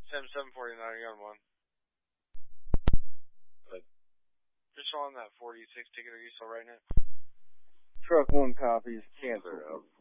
Sam 749, you on one. Good. You're still on that 46 ticket, are you still writing it? Truck 1 copies, cancel.